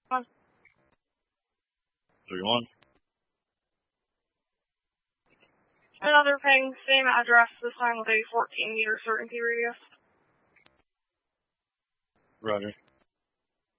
31. Another ping, same address, this time with a 14-meter certainty radius. Roger.